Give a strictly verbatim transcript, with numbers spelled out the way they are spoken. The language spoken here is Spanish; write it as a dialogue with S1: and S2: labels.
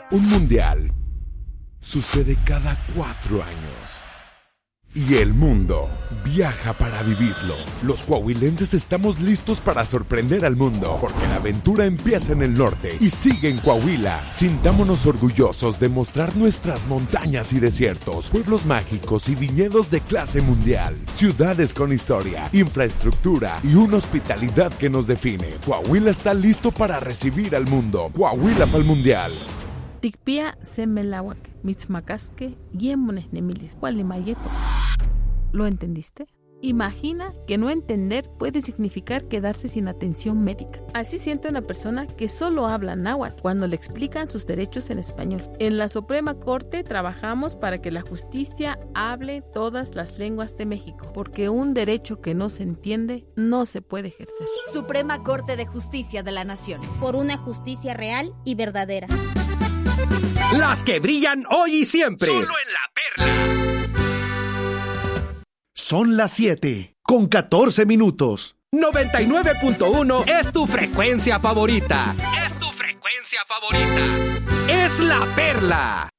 S1: Un mundial sucede cada cuatro años. Y el mundo viaja para vivirlo. Los coahuilenses estamos listos para sorprender al mundo, porque la aventura empieza en el norte y sigue en Coahuila. Sintámonos orgullosos de mostrar nuestras montañas y desiertos, pueblos mágicos y viñedos de clase mundial, ciudades con historia, infraestructura y una hospitalidad que nos define. Coahuila está listo para recibir al mundo. Coahuila para el mundial.
S2: Tikpia semelawak, mitzmacasque, yemones nemilis, cualimayeto. ¿Lo entendiste? Imagina que no entender puede significar quedarse sin atención médica. Así siente una persona que solo habla náhuatl cuando le explican sus derechos en español. En la Suprema Corte trabajamos para que la justicia hable todas las lenguas de México, porque un derecho que no se entiende no se puede ejercer.
S3: Suprema Corte de Justicia de la Nación.
S4: Por una justicia real y verdadera.
S5: Las que brillan hoy y siempre.
S6: Solo en La Perla.
S7: Son las siete, con catorce minutos.
S5: noventa y nueve punto uno es tu frecuencia favorita.
S6: Es tu frecuencia favorita.
S5: Es La Perla.